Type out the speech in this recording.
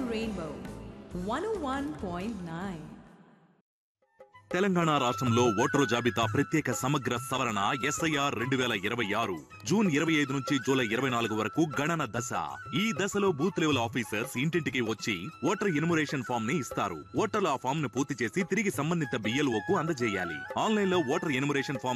Rainbow 101.9. Telangana రాష్ట్రంలో voter జాబితా ప్రత్యేక సమగ్ర సవరణ SIR 2026 జూన్ 25 నుంచి జూలై 24 వరకు గణన దశ. ఈ దశలో బూత్ లెవెల్ ఆఫీసర్స్ ఇంటింటికి వచ్చి ఓటర్ ఎన్యుమరేషన్ ఫామ్ ని ఇస్తారు. ఓటర్లు ఆ ఫామ్ ను పూర్తి చేసి తిరిగి సంబంధిత BLO కు అందజేయాలి. ఆన్లైన్ లో ఓటర్ ఎన్యుమరేషన్ ఫామ్